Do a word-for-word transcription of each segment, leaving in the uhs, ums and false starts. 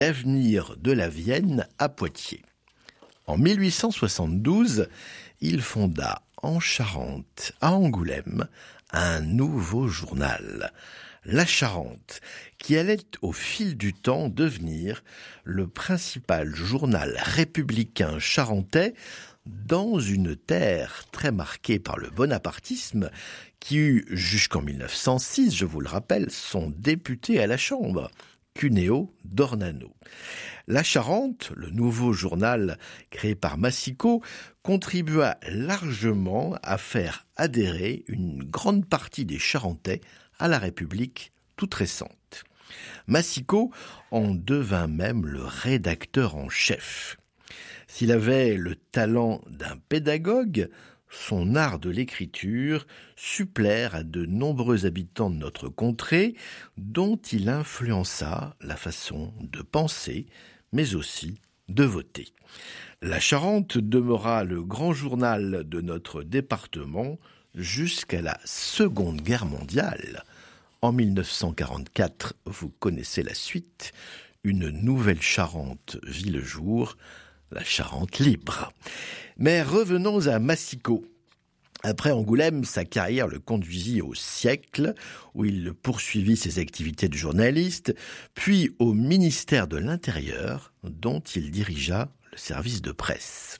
L'avenir de la Vienne à Poitiers. En mille huit cent soixante-douze, il fonda en Charente, à Angoulême, un nouveau journal, La Charente, qui allait au fil du temps devenir le principal journal républicain charentais dans une terre très marquée par le bonapartisme qui eut jusqu'en mille neuf cent six, je vous le rappelle, son député à la Chambre, Cuneo d'Ornano. La Charente, le nouveau journal créé par Massicot, contribua largement à faire adhérer une grande partie des Charentais à la République toute récente. Massicot en devint même le rédacteur en chef. S'il avait le talent d'un pédagogue, son art de l'écriture supplèrent à de nombreux habitants de notre contrée, dont il influença la façon de penser, mais aussi de voter. La Charente demeura le grand journal de notre département jusqu'à la Seconde Guerre mondiale. En mille neuf cent quarante-quatre, vous connaissez la suite, une nouvelle Charente vit le jour, la Charente libre. Mais revenons à Massicot. Après Angoulême, sa carrière le conduisit au Siècle, où il poursuivit ses activités de journaliste, puis au ministère de l'Intérieur, dont il dirigea le service de presse.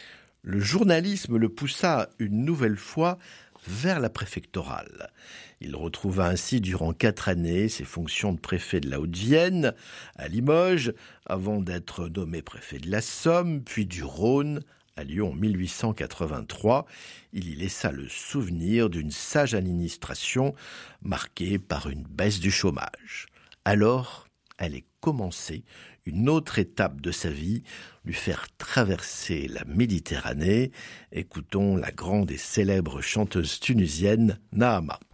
Le journalisme le poussa une nouvelle fois vers la préfectorale. Il retrouva ainsi durant quatre années ses fonctions de préfet de la Haute-Vienne, à Limoges, avant d'être nommé préfet de la Somme, puis du Rhône, à Lyon en mille huit cent quatre-vingt-trois. Il y laissa le souvenir d'une sage administration marquée par une baisse du chômage. Alors, allait commencer une autre étape de sa vie, lui faire traverser la Méditerranée. Écoutons la grande et célèbre chanteuse tunisienne Naama.